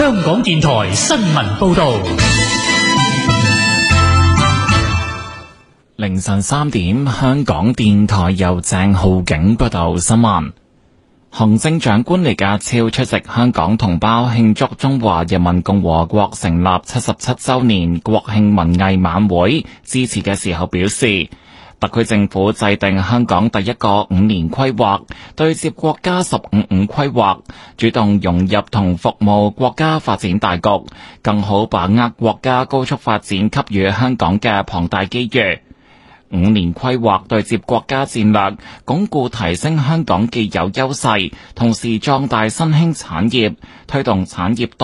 香港電台新聞報道。 凌晨3點，香港電台由鄭浩景報道新聞。行政長官李家超出席香港同胞慶祝中華人民共和國成立77週年國慶文藝晚會致辭嘅時候表示，特區政府制定香港第一個5年規劃，對接國家15規劃，主動融入同服務國家發展大局，更好把握國家高速發展給予香港嘅龐大機遇。5年規劃對接國家戰略，鞏固提升香港既有優勢，同時壯大新興產業，推動產業多